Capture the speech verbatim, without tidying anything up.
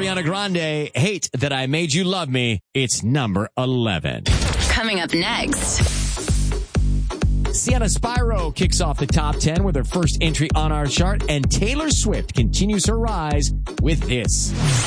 Ariana Grande, Hate That I Made You Love Me. It's number eleven. Coming up next. Sienna Spyro kicks off the top ten with her first entry on our chart, and Taylor Swift continues her rise with this.